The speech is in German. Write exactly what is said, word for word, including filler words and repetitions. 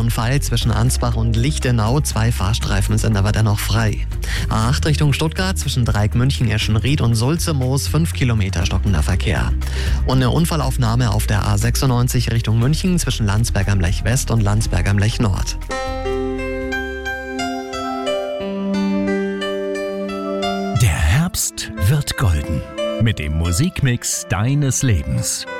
Unfall zwischen Ansbach und Lichtenau. Zwei Fahrstreifen sind aber dennoch frei. A acht Richtung Stuttgart zwischen Dreieck München, Eschenried und Sulzemoos fünf Kilometer stockender Verkehr. Und eine Unfallaufnahme auf der A sechsundneunzig Richtung München zwischen Landsberg am Lech West und Landsberg am Lech Nord. Der Herbst wird golden mit dem Musikmix deines Lebens.